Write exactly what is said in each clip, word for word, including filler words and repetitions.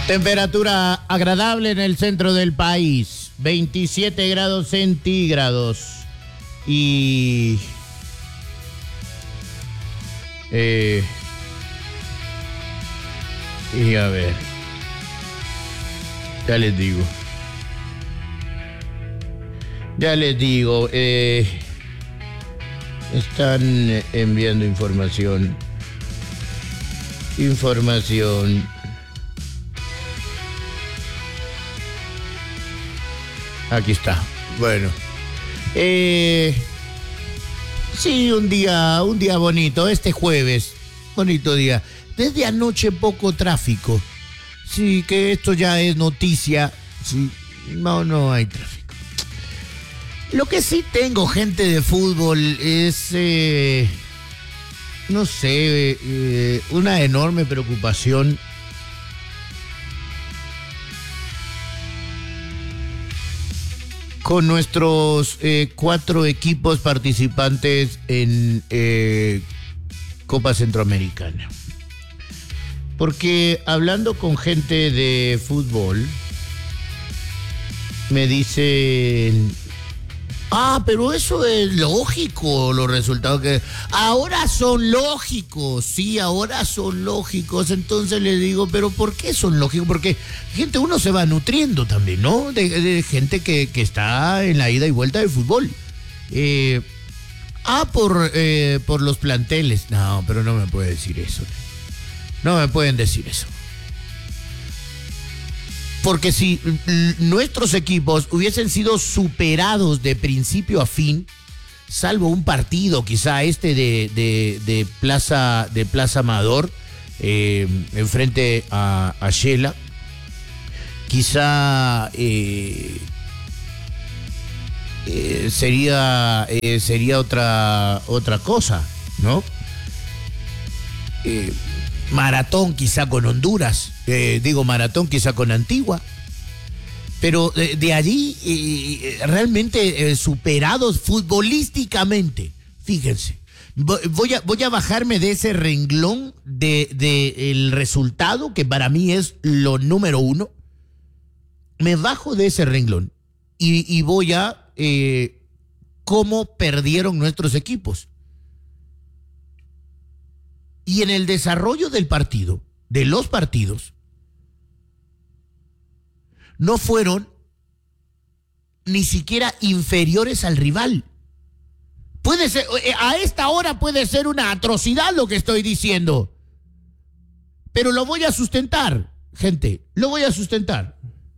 Temperatura agradable en el centro del país, veintisiete grados centígrados. Y... Eh, y a ver, ya les digo. Ya les digo, eh, están enviando información. Información. Aquí está. Bueno. Eh, sí, un día, un día bonito. Este jueves. Bonito día. Desde anoche poco tráfico. Sí, que esto ya es noticia. Sí, no, no hay tráfico. Lo que sí tengo, gente de fútbol, es, eh, no sé, eh, una enorme preocupación con nuestros eh, cuatro equipos participantes en eh, Copa Centroamericana. Porque hablando con gente de fútbol, me dicen... Ah, pero eso es lógico, los resultados que... Ahora son lógicos, sí, ahora son lógicos. Entonces les digo, ¿pero por qué son lógicos? Porque, gente, uno se va nutriendo también, ¿no? De, de gente que, que está en la ida y vuelta del fútbol. Eh, ah, por, eh, por los planteles. No, pero no me puede decir eso. No me pueden decir eso. Porque si nuestros equipos hubiesen sido superados de principio a fin, salvo un partido, quizá este de, de, de Plaza de Plaza Amador, eh, enfrente a, a Shela, quizá eh, eh, sería eh, sería otra otra cosa, ¿no? Eh, Maratón quizá con Honduras, eh, digo maratón quizá con Antigua, pero de, de allí eh, realmente eh, superados futbolísticamente, fíjense, voy a, voy a bajarme de ese renglón de, de el resultado, que para mí es lo número uno, me bajo de ese renglón y, y voy a eh, cómo perdieron nuestros equipos. Y en el desarrollo del partido, de los partidos, no fueron ni siquiera inferiores al rival. Puede ser, a esta hora puede ser una atrocidad lo que estoy diciendo, pero lo voy a sustentar, gente, lo voy a sustentar.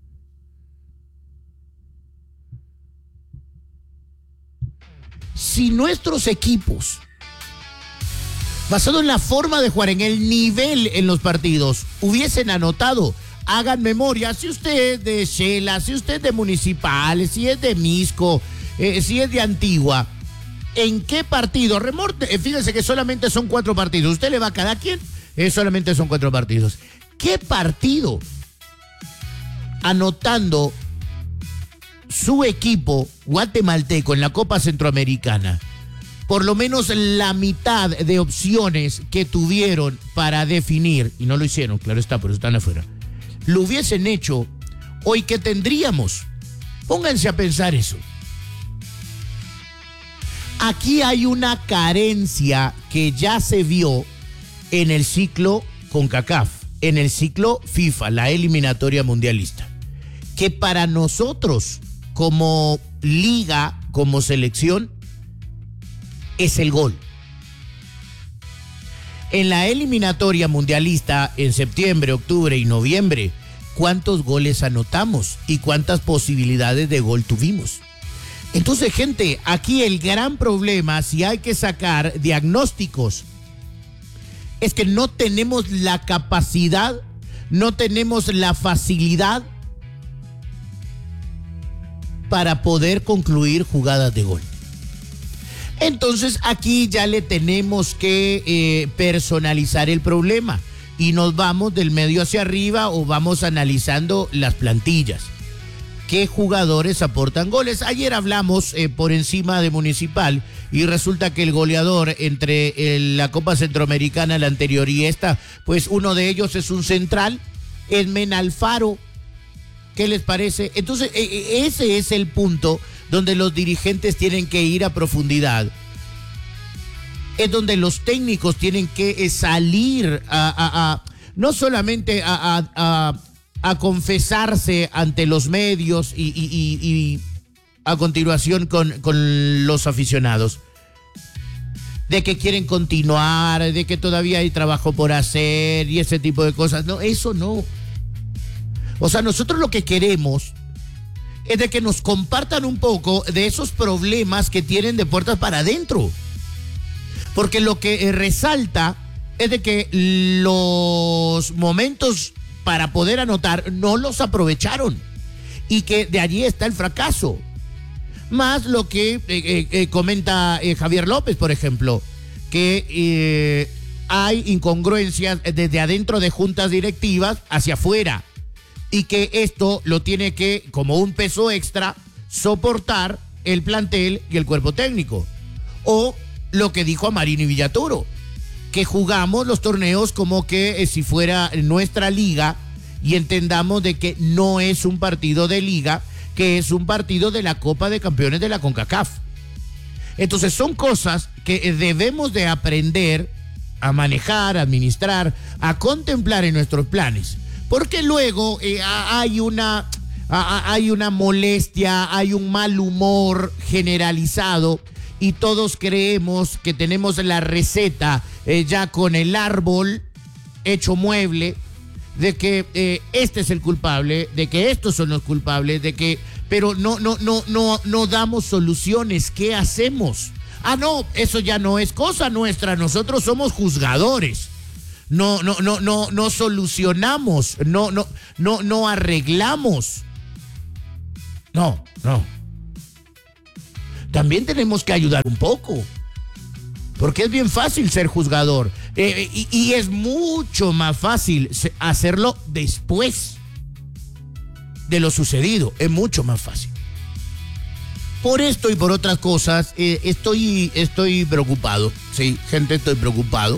Si nuestros equipos, basado en la forma de jugar, en el nivel en los partidos, hubiesen anotado, hagan memoria, si usted es de Shela, si usted es de Municipal, si es de Misco, eh, si es de Antigua, ¿en qué partido? Remorte, eh, fíjense que solamente son cuatro partidos, usted le va a cada quien, eh, solamente son cuatro partidos. ¿Qué partido anotando su equipo guatemalteco en la Copa Centroamericana, por lo menos la mitad de opciones que tuvieron para definir, y no lo hicieron, claro está, pero están afuera, lo hubiesen hecho, hoy qué tendríamos? Pónganse a pensar eso. Aquí hay una carencia que ya se vio en el ciclo CONCACAF, en el ciclo FIFA, la eliminatoria mundialista, que para nosotros como liga, como selección, es el gol. En la eliminatoria mundialista en septiembre, octubre y noviembre, ¿cuántos goles anotamos y cuántas posibilidades de gol tuvimos? Entonces, gente, aquí el gran problema, si hay que sacar diagnósticos, es que no tenemos la capacidad, no tenemos la facilidad para poder concluir jugadas de gol. Entonces aquí ya le tenemos que eh, personalizar el problema y nos vamos del medio hacia arriba o vamos analizando las plantillas. ¿Qué jugadores aportan goles? Ayer hablamos eh, por encima de Municipal y resulta que el goleador entre el, la Copa Centroamericana, la anterior y esta, pues uno de ellos es un central Edmen Alfaro, ¿qué les parece? Entonces, ese es el punto donde los dirigentes tienen que ir a profundidad. Es donde los técnicos tienen que salir a, a, a no solamente a, a, a, a confesarse ante los medios y, y, y, y a continuación con, con los aficionados, de que quieren continuar, de que todavía hay trabajo por hacer y ese tipo de cosas. No, eso no. O sea, nosotros lo que queremos es de que nos compartan un poco de esos problemas que tienen de puertas para adentro. Porque lo que eh, resalta es de que los momentos para poder anotar no los aprovecharon y que de allí está el fracaso. Más lo que eh, eh, comenta eh, Javier López, por ejemplo, que eh, hay incongruencias desde adentro de juntas directivas hacia afuera y que esto lo tiene que, como un peso extra, soportar el plantel y el cuerpo técnico. O lo que dijo Amarini Villatoro, que jugamos los torneos como que eh, si fuera nuestra liga y entendamos de que no es un partido de liga, que es un partido de la Copa de Campeones de la CONCACAF. Entonces son cosas que debemos de aprender a manejar, a administrar, a contemplar en nuestros planes. Porque luego eh, hay una, hay una molestia, hay un mal humor generalizado y todos creemos que tenemos la receta eh, ya con el árbol hecho mueble, de que eh, este es el culpable, de que estos son los culpables, de que, pero no, no, no, no, no damos soluciones. ¿Qué hacemos? Ah, no, eso ya no es cosa nuestra. Nosotros somos juzgadores. No, no, no, no, no solucionamos, no, no, no, no arreglamos. No, no. También tenemos que ayudar un poco. Porque es bien fácil ser juzgador. Eh, y, y es mucho más fácil hacerlo después de lo sucedido. Es mucho más fácil. Por esto y por otras cosas, eh, estoy, estoy preocupado. Sí, gente, estoy preocupado.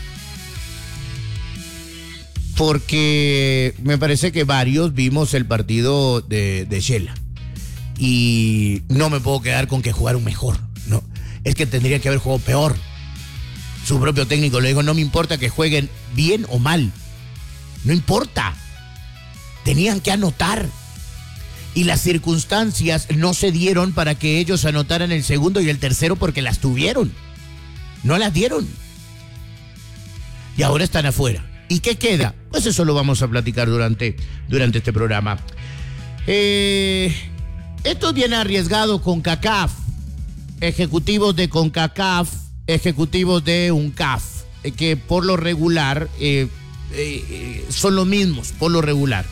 Porque me parece que varios vimos el partido de, de Shela. Y no me puedo quedar con que jugaron mejor. No, es que tendría que haber jugado peor. Su propio técnico le dijo, no me importa que jueguen bien o mal. No importa. Tenían que anotar. Y las circunstancias no se dieron para que ellos anotaran el segundo y el tercero porque las tuvieron. No las dieron. Y ahora están afuera. ¿Y qué queda? Pues eso lo vamos a platicar durante, durante este programa. Eh, esto es bien arriesgado con CONCACAF. Ejecutivos de CONCACAF, ejecutivos de UNCAF, eh, que por lo regular eh, eh, son los mismos, por lo regular.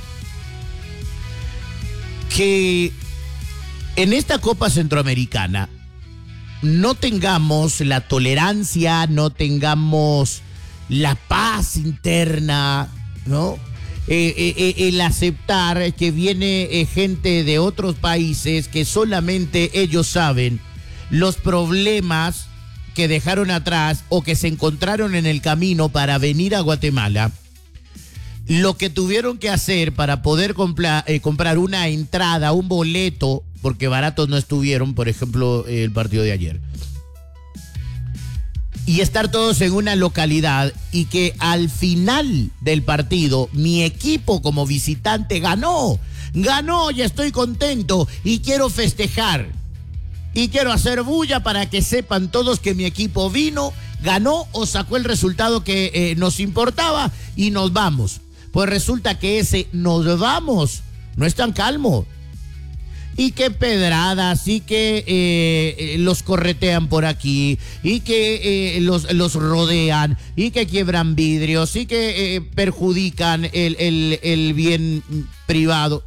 Que en esta Copa Centroamericana no tengamos la tolerancia, no tengamos la paz interna, ¿no? Eh, eh, el aceptar que viene eh, gente de otros países que solamente ellos saben los problemas que dejaron atrás o que se encontraron en el camino para venir a Guatemala, lo que tuvieron que hacer para poder compla, eh, comprar una entrada, un boleto, porque baratos no estuvieron, por ejemplo, eh, el partido de ayer. Y estar todos en una localidad y que al final del partido mi equipo como visitante ganó, ganó y estoy contento y quiero festejar y quiero hacer bulla para que sepan todos que mi equipo vino, ganó o sacó el resultado que eh, nos importaba y nos vamos. Pues resulta que ese nos vamos no es tan calmo. Y que pedradas, y que eh, los corretean por aquí, y que eh, los, los rodean, y que quiebran vidrios, y que eh, perjudican el, el, el bien privado.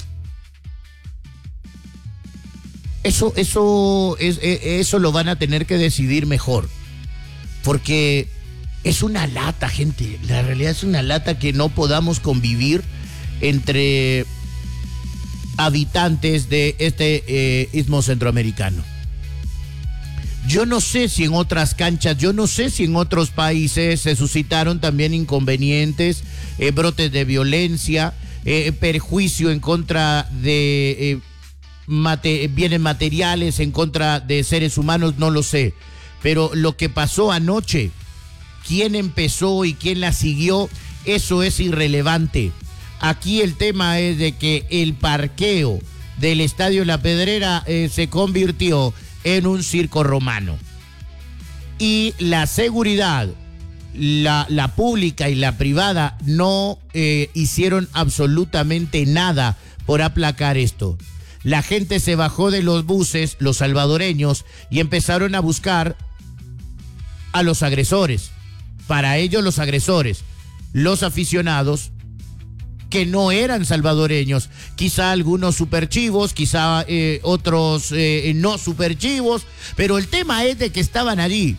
Eso, eso, es, eso lo van a tener que decidir mejor. Porque es una lata, gente. La realidad es una lata que no podamos convivir entre habitantes de este eh, istmo centroamericano. Yo no sé si en otras canchas, yo no sé si en otros países se suscitaron también inconvenientes, eh, brotes de violencia, eh, perjuicio en contra de eh, mate, bienes materiales, en contra de seres humanos, no lo sé. Pero lo que pasó anoche, quién empezó y quién la siguió, eso es irrelevante. Aquí el tema es de que el parqueo del Estadio La Pedrera eh, se convirtió en un circo romano. Y la seguridad, la, la pública y la privada, no eh, hicieron absolutamente nada por aplacar esto. La gente se bajó de los buses, los salvadoreños, y empezaron a buscar a los agresores. Para ellos los agresores, los aficionados que no eran salvadoreños, quizá algunos superchivos, quizá eh, otros eh, no superchivos, pero el tema es de que estaban allí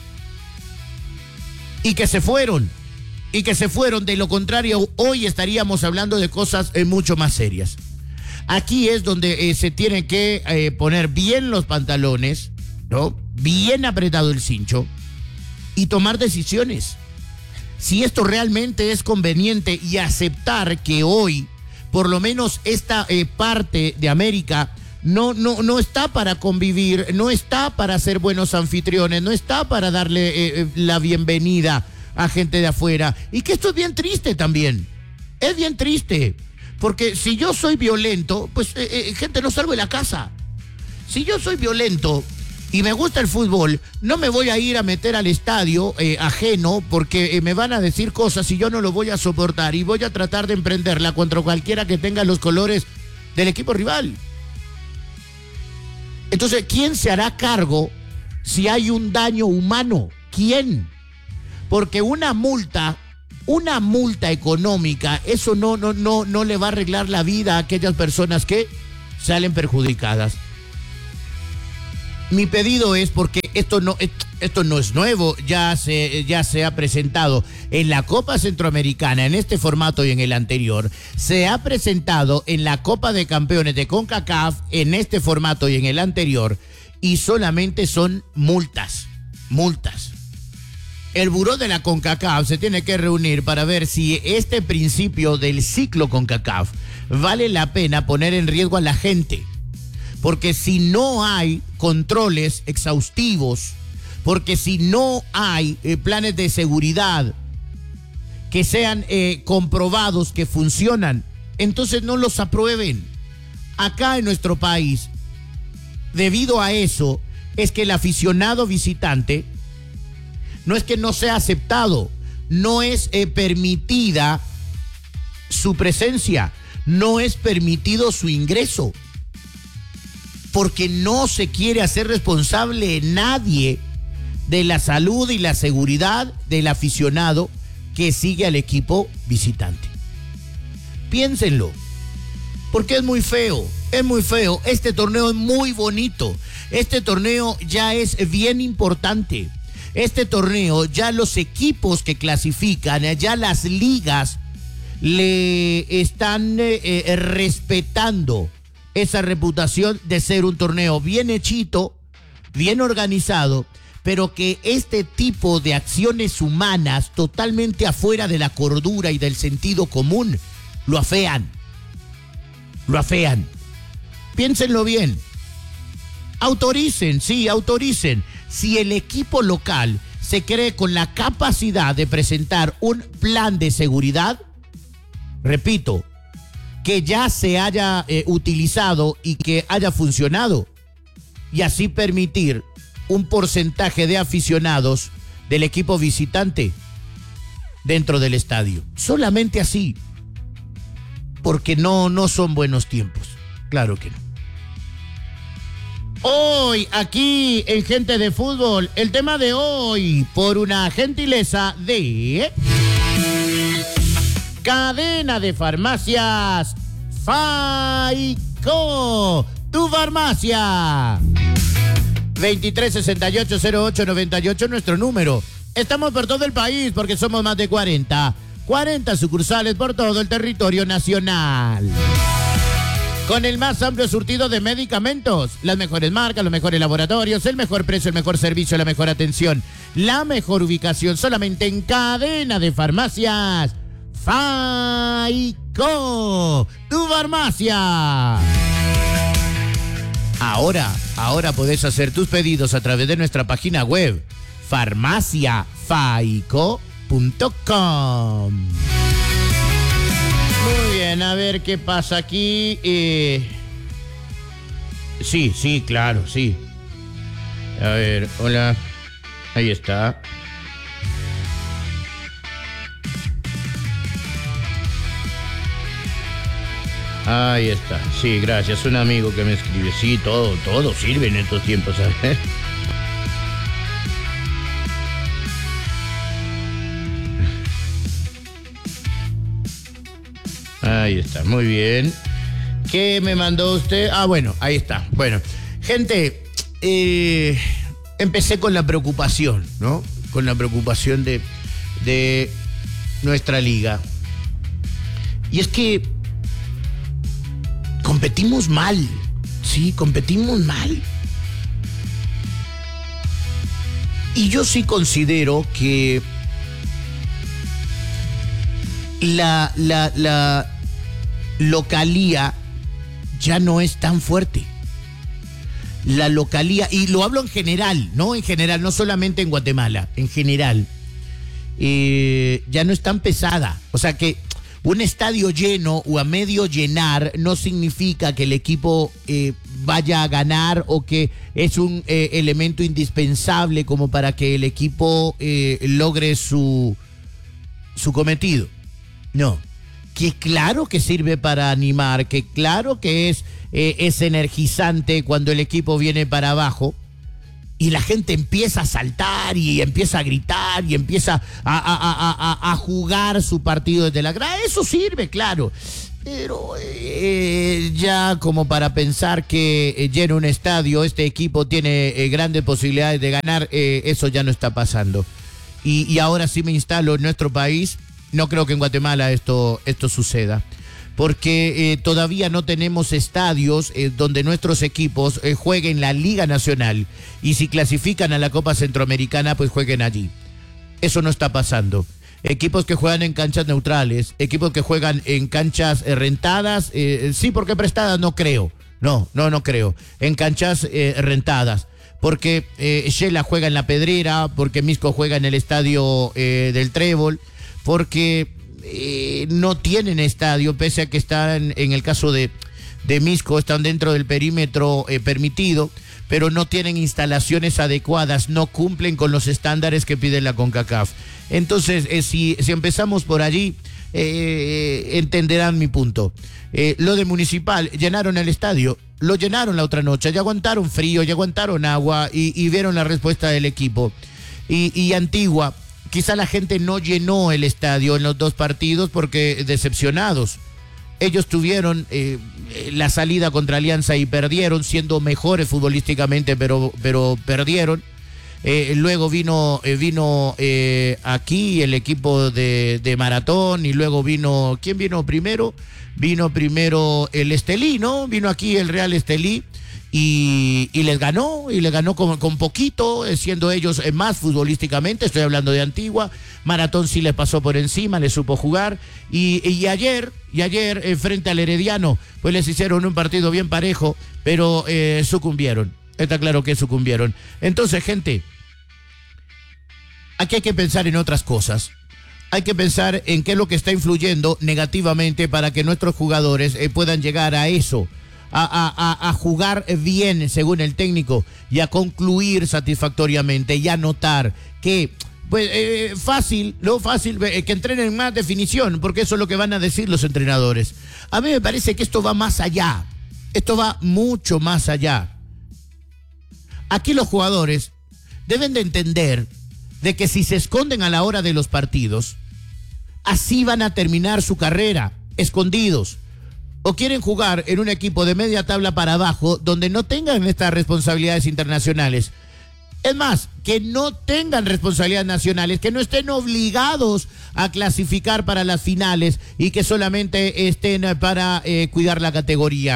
y que se fueron, y que se fueron. De lo contrario, hoy estaríamos hablando de cosas eh, mucho más serias. Aquí es donde eh, se tienen que eh, poner bien los pantalones, ¿no? Bien apretado el cincho y tomar decisiones. Si esto realmente es conveniente, y aceptar que hoy, por lo menos esta eh, parte de América, no, no, no está para convivir, no está para ser buenos anfitriones, no está para darle eh, la bienvenida a gente de afuera. Y que esto es bien triste también, es bien triste, porque si yo soy violento, pues eh, eh, gente, no salgo de la casa. Si yo soy violento y me gusta el fútbol, no me voy a ir a meter al estadio eh, ajeno, porque eh, me van a decir cosas y yo no lo voy a soportar, y voy a tratar de emprenderla contra cualquiera que tenga los colores del equipo rival. Entonces, ¿quién se hará cargo si hay un daño humano? ¿Quién? Porque una multa, una multa económica, eso no, no, no, no le va a arreglar la vida a aquellas personas que salen perjudicadas. Mi pedido es, porque esto no, esto no es nuevo, ya se, ya se ha presentado en la Copa Centroamericana, en este formato y en el anterior. Se ha presentado en la Copa de Campeones de CONCACAF, en este formato y en el anterior, y solamente son multas, multas. El buró de la CONCACAF se tiene que reunir para ver si este principio del ciclo CONCACAF vale la pena poner en riesgo a la gente. Porque si no hay controles exhaustivos, porque si no hay eh, planes de seguridad que sean eh, comprobados, que funcionan, entonces no los aprueben. Acá en nuestro país, debido a eso, es que el aficionado visitante no es que no sea aceptado, no es eh, permitida su presencia, no es permitido su ingreso, porque no se quiere hacer responsable nadie de la salud y la seguridad del aficionado que sigue al equipo visitante. Piénsenlo, porque es muy feo, es muy feo. Este torneo es muy bonito, este torneo ya es bien importante, este torneo ya los equipos que clasifican, ya las ligas le están eh, eh, respetando esa reputación de ser un torneo bien hechito, bien organizado, pero que este tipo de acciones humanas totalmente afuera de la cordura y del sentido común lo afean, lo afean. Piénsenlo bien. Autoricen, sí, autoricen. Si el equipo local se cree con la capacidad de presentar un plan de seguridad, repito, que ya se haya eh, utilizado y que haya funcionado, y así permitir un porcentaje de aficionados del equipo visitante dentro del estadio. Solamente así, porque no, no son buenos tiempos. Claro que no. Hoy, aquí en Gente de Fútbol, el tema de hoy, por una gentileza de Cadena de Farmacias Faico, tu farmacia. veintitrés sesenta y ocho cero ocho noventa y ocho, nuestro número. Estamos por todo el país porque somos más de cuarenta. cuarenta sucursales por todo el territorio nacional. Con el más amplio surtido de medicamentos, las mejores marcas, los mejores laboratorios, el mejor precio, el mejor servicio, la mejor atención, la mejor ubicación, solamente en cadena de farmacias Faico, tu farmacia. Ahora, ahora podés hacer tus pedidos a través de nuestra página web, farmacia faico punto com. Muy bien, a ver qué pasa aquí. Eh... Sí, sí, claro, sí. A ver, hola. Ahí está. Ahí está. Sí, gracias. Un amigo que me escribe. Sí, todo, todo sirve en estos tiempos, ¿sabes? Ahí está, muy bien. ¿Qué me mandó usted? Ah, bueno, ahí está. Bueno, gente, eh, empecé con la preocupación, ¿no? Con la preocupación de, de nuestra liga. Y es que competimos mal, sí, competimos mal. Y yo sí considero que la, la, la localía ya no es tan fuerte. La localía, y lo hablo en general, ¿no? En general, no solamente en Guatemala, en general, eh, ya no es tan pesada. O sea que un estadio lleno o a medio llenar no significa que el equipo eh, vaya a ganar o que es un eh, elemento indispensable como para que el equipo eh, logre su, su cometido. No, que claro que sirve para animar, que claro que es, eh, es energizante cuando el equipo viene para abajo y la gente empieza a saltar y empieza a gritar y empieza a, a, a, a, a jugar su partido desde la grada. Eso sirve, claro, pero eh, ya como para pensar que eh, llena un estadio, este equipo tiene eh, grandes posibilidades de ganar, eh, eso ya no está pasando. Y, y ahora sí me instalo en nuestro país. No creo que en Guatemala esto, esto suceda, porque eh, todavía no tenemos estadios eh, donde nuestros equipos eh, jueguen la Liga Nacional y si clasifican a la Copa Centroamericana, pues jueguen allí. Eso no está pasando. Equipos que juegan en canchas neutrales, equipos que juegan en canchas eh, rentadas, eh, sí, porque prestadas no creo, no, no, no creo, en canchas eh, rentadas. Porque eh, Shela juega en La Pedrera, porque Misco juega en el estadio eh, del Trébol, porque eh, no tienen estadio, pese a que están, en el caso de, de Misco, están dentro del perímetro eh, permitido, pero no tienen instalaciones adecuadas, no cumplen con los estándares que pide la CONCACAF. Entonces, eh, si, si empezamos por allí, eh, entenderán mi punto. Eh, lo de Municipal, llenaron el estadio, lo llenaron la otra noche, ya aguantaron frío, ya aguantaron agua y, y vieron la respuesta del equipo. Y, y Antigua, quizá la gente no llenó el estadio en los dos partidos porque decepcionados. Ellos tuvieron eh, la salida contra Alianza y perdieron, siendo mejores futbolísticamente, pero, pero perdieron. Eh, luego vino, eh, vino eh, aquí el equipo de, de Maratón y luego vino, ¿quién vino primero? Vino primero el Estelí, ¿no? Vino aquí el Real Estelí. Y, y les ganó, y les ganó con, con poquito, siendo ellos más futbolísticamente. Estoy hablando de Antigua. Maratón sí les pasó por encima, les supo jugar. Y, y ayer, y ayer eh, frente al Herediano, pues les hicieron un partido bien parejo, pero eh, sucumbieron. Está claro que sucumbieron. Entonces, gente, aquí hay que pensar en otras cosas. Hay que pensar en qué es lo que está influyendo negativamente para que nuestros jugadores eh, puedan llegar a eso. A, a, a jugar bien según el técnico y a concluir satisfactoriamente y a notar que pues eh, fácil, no fácil eh, que entrenen más definición, porque eso es lo que van a decir los entrenadores. A mí me parece que esto va más allá, esto va mucho más allá. Aquí los jugadores deben de entender de que si se esconden a la hora de los partidos, así van a terminar su carrera, escondidos. O quieren jugar en un equipo de media tabla para abajo donde no tengan estas responsabilidades internacionales. Es más, que no tengan responsabilidades nacionales, que no estén obligados a clasificar para las finales y que solamente estén para eh, cuidar la categoría.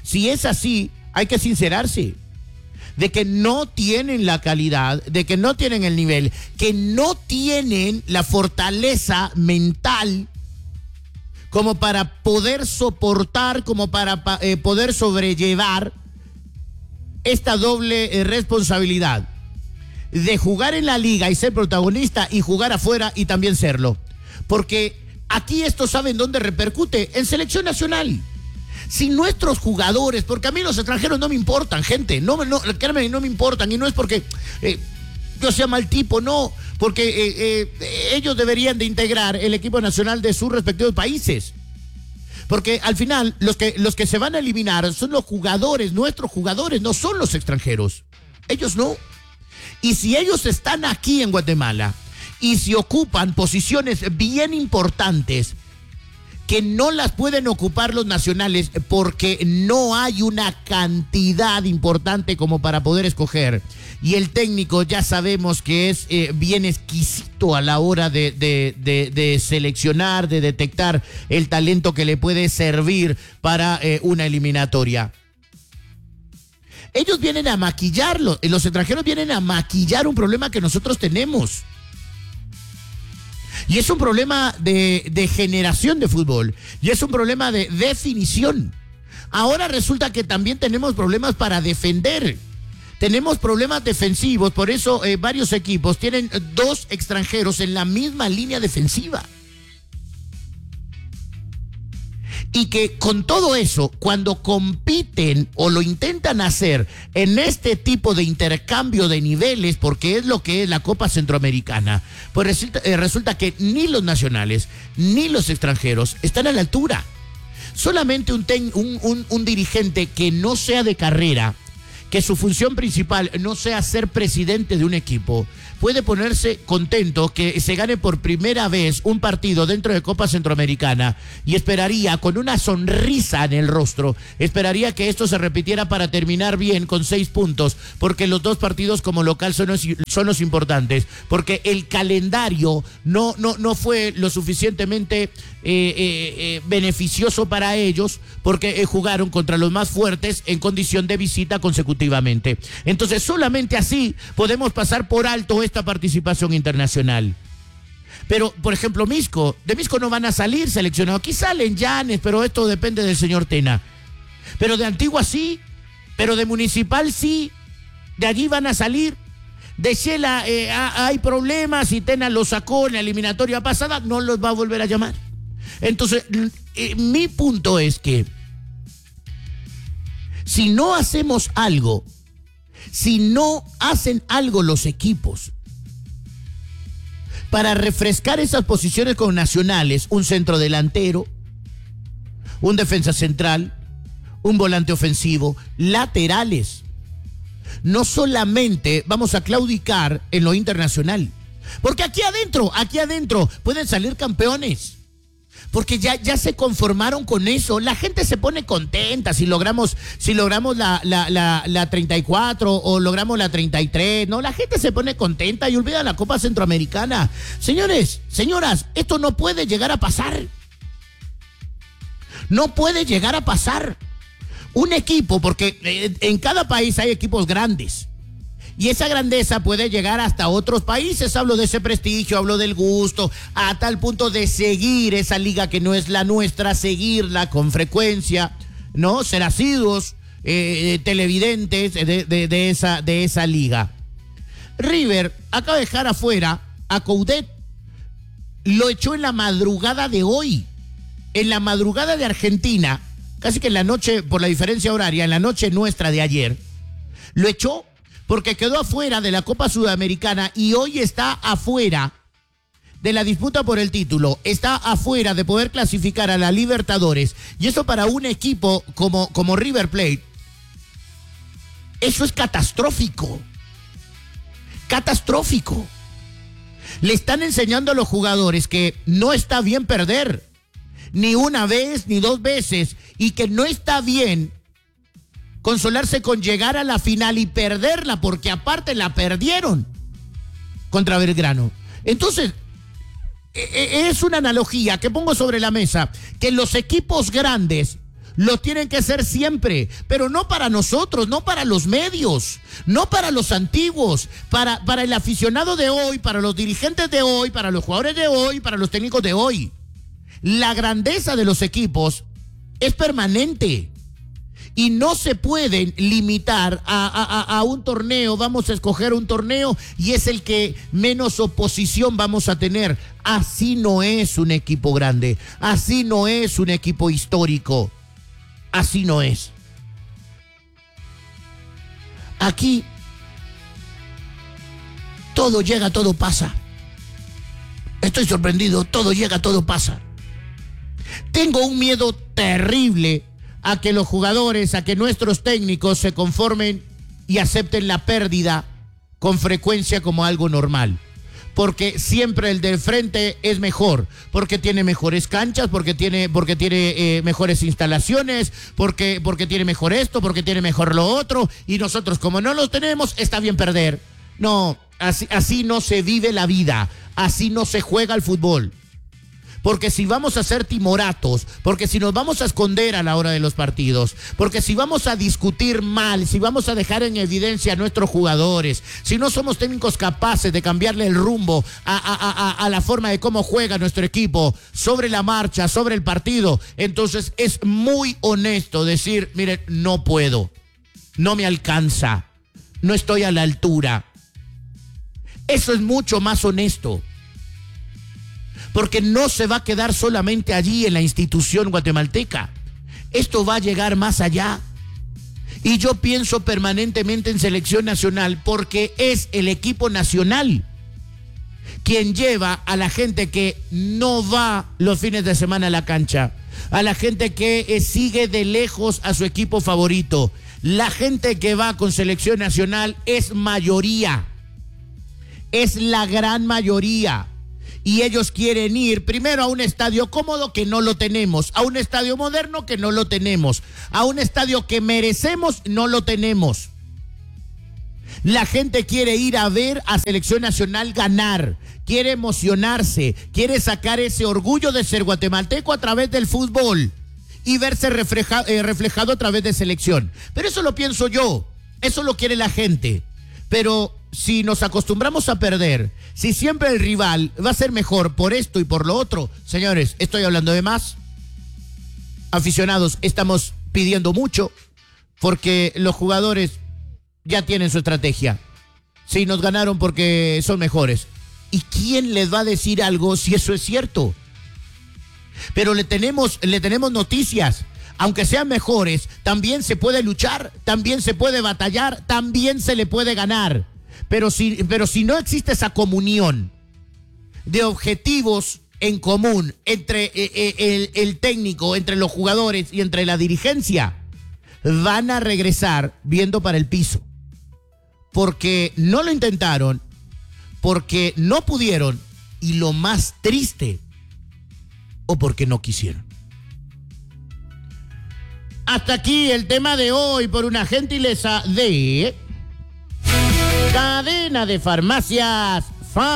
si es así, hay que sincerarse de que no tienen la calidad, de que no tienen el nivel, que no tienen la fortaleza mental como para poder soportar, como para eh, poder sobrellevar esta doble eh, responsabilidad de jugar en la liga y ser protagonista y jugar afuera y también serlo. Porque aquí esto saben dónde repercute, en selección nacional. Si nuestros jugadores, porque a mí los extranjeros no me importan, gente, no, no, créanme, no me importan, y no es porque eh, yo sea mal tipo, no, porque eh, eh, ellos deberían de integrar el equipo nacional de sus respectivos países. Porque al final los que, los que se van a eliminar son los jugadores, nuestros jugadores, no son los extranjeros. Ellos no. Y si ellos están aquí en Guatemala y si ocupan posiciones bien importantes que no las pueden ocupar los nacionales porque no hay una cantidad importante como para poder escoger, y el técnico ya sabemos que es eh, bien exquisito a la hora de, de, de, de seleccionar, de detectar el talento que le puede servir para eh, una eliminatoria. Ellos vienen a maquillarlo, los extranjeros vienen a maquillar un problema que nosotros tenemos. Y es un problema de, de generación de fútbol. Y es un problema de definición. Ahora resulta que también tenemos problemas para defender. Tenemos problemas defensivos. Por eso eh, varios equipos tienen dos extranjeros en la misma línea defensiva. Y que con todo eso, cuando compiten o lo intentan hacer en este tipo de intercambio de niveles, porque es lo que es la Copa Centroamericana, pues resulta, eh, resulta que ni los nacionales ni los extranjeros están a la altura. Solamente un, ten, un, un, un dirigente que no sea de carrera, que su función principal no sea ser presidente de un equipo, puede ponerse contento que se gane por primera vez un partido dentro de Copa Centroamericana y esperaría con una sonrisa en el rostro, esperaría que esto se repitiera para terminar bien con seis puntos, porque los dos partidos como local son los, son los importantes, porque el calendario no, no, no fue lo suficientemente eh, eh, eh, beneficioso para ellos, porque eh, jugaron contra los más fuertes en condición de visita consecutivamente. Entonces solamente así podemos pasar por alto esta participación internacional. Pero, por ejemplo, Misco, de Misco no van a salir seleccionados. Aquí salen Llanes, pero esto depende del señor Tena. Pero de Antigua sí, pero de Municipal sí, de allí van a salir. De Shela eh, hay problemas y Tena lo sacó en la eliminatoria pasada, no los va a volver a llamar. Entonces, eh, mi punto es que si no hacemos algo, si no hacen algo los equipos para refrescar esas posiciones con nacionales, un centro delantero, un defensa central, un volante ofensivo, laterales, no solamente vamos a claudicar en lo internacional, porque aquí adentro, aquí adentro pueden salir campeones. Porque ya, ya se conformaron con eso. La gente se pone contenta si logramos, si logramos la, la, la, la treinta y cuatro o logramos la treinta y tres. No, la gente se pone contenta y olvida la Copa Centroamericana. Señores, señoras, esto no puede llegar a pasar. No puede llegar a pasar. Un equipo, porque en cada país hay equipos grandes. Y esa grandeza puede llegar hasta otros países. Hablo de ese prestigio, hablo del gusto, a tal punto de seguir esa liga que no es la nuestra, seguirla con frecuencia, ¿no? Ser asiduos, eh, televidentes de, de, de, esa, de esa liga. River acaba de dejar afuera a Coudet. Lo echó en la madrugada de hoy. En la madrugada de Argentina, casi que en la noche, por la diferencia horaria, en la noche nuestra de ayer, lo echó porque quedó afuera de la Copa Sudamericana y hoy está afuera de la disputa por el título, está afuera de poder clasificar a la Libertadores. Y eso para un equipo como, como River Plate, eso es catastrófico. Catastrófico. Le están enseñando a los jugadores que no está bien perder, ni una vez, ni dos veces, y que no está bien consolarse con llegar a la final y perderla, porque aparte la perdieron contra Belgrano. Entonces, es una analogía que pongo sobre la mesa, que los equipos grandes Lo tienen que ser siempre, pero no para nosotros, no para los medios, no para los antiguos, para, para el aficionado de hoy, para los dirigentes de hoy, para los jugadores de hoy, para los técnicos de hoy. La grandeza de los equipos es permanente y no se pueden limitar a, a, a un torneo. Vamos a escoger un torneo y es el que menos oposición vamos a tener. Así no es un equipo grande, así no es un equipo histórico. Así no es. Aquí todo llega, todo pasa. Estoy sorprendido, todo llega, todo pasa. Tengo un miedo terrible a que los jugadores, a que nuestros técnicos se conformen y acepten la pérdida con frecuencia como algo normal. Porque siempre el del frente es mejor, porque tiene mejores canchas, porque tiene, porque tiene eh, mejores instalaciones, porque, porque tiene mejor esto, porque tiene mejor lo otro, y nosotros como no lo tenemos, está bien perder. No, así, así no se vive la vida, así no se juega el fútbol. Porque si vamos a ser timoratos, porque si nos vamos a esconder a la hora de los partidos, porque si vamos a discutir mal, si vamos a dejar en evidencia a nuestros jugadores, si no somos técnicos capaces de cambiarle el rumbo a, a, a, a la forma de cómo juega nuestro equipo, sobre la marcha, sobre el partido, entonces es muy honesto decir, miren, no puedo, no me alcanza, no estoy a la altura. Eso es mucho más honesto. Porque no se va a quedar solamente allí en la institución guatemalteca. Esto va a llegar más allá. Y yo pienso permanentemente en selección nacional porque es el equipo nacional quien lleva a la gente que no va los fines de semana a la cancha, a la gente que sigue de lejos a su equipo favorito. La gente que va con selección nacional es mayoría, es la gran mayoría. Y ellos quieren ir primero a un estadio cómodo que no lo tenemos, a un estadio moderno que no lo tenemos, a un estadio que merecemos, no lo tenemos. La gente quiere ir a ver a selección nacional ganar, quiere emocionarse, quiere sacar ese orgullo de ser guatemalteco a través del fútbol y verse refleja, eh, reflejado a través de selección. Pero eso lo pienso yo, eso lo quiere la gente. Pero si nos acostumbramos a perder, si siempre el rival va a ser mejor por esto y por lo otro, señores, estoy hablando de más. Aficionados, estamos pidiendo mucho porque los jugadores ya tienen su estrategia. Sí, nos ganaron porque son mejores. ¿Y quién les va a decir algo si eso es cierto? Pero le tenemos, le tenemos noticias. Aunque sean mejores, también se puede luchar, también se puede batallar, también se le puede ganar. Pero si, pero si no existe esa comunión de objetivos en común entre eh, el, el técnico, entre los jugadores y entre la dirigencia, van a regresar viendo para el piso. Porque no lo intentaron, porque no pudieron y lo más triste, o porque no quisieron. Hasta aquí el tema de hoy por una gentileza de Cadena de Farmacias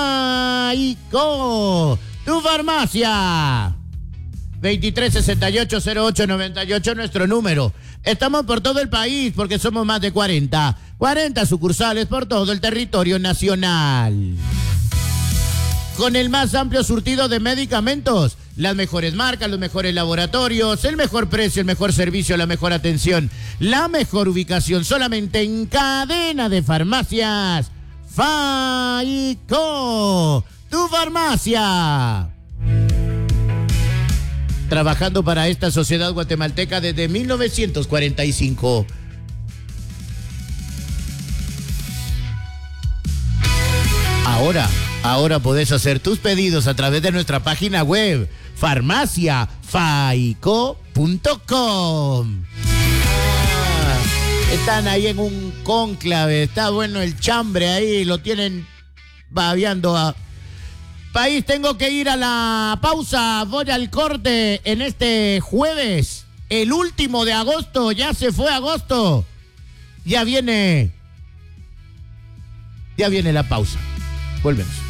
Faico. Tu farmacia. veintitrés sesenta y ocho cero ocho noventa y ocho nuestro número. Estamos por todo el país porque somos más de cuarenta. cuarenta sucursales por todo el territorio nacional. Con el más amplio surtido de medicamentos, las mejores marcas, los mejores laboratorios, el mejor precio, el mejor servicio, la mejor atención, la mejor ubicación, solamente en Cadena de Farmacias Faico, tu farmacia. Trabajando para esta sociedad guatemalteca desde mil novecientos cuarenta y cinco. Ahora, ahora podés hacer tus pedidos a través de nuestra página web, farmacia faico punto com. Ah, están ahí en un cónclave, está bueno el chambre ahí, lo tienen babeando a... País, tengo que ir a la pausa, voy al corte en este jueves, el último de agosto, ya se fue agosto, ya viene, ya viene la pausa. Volvemos.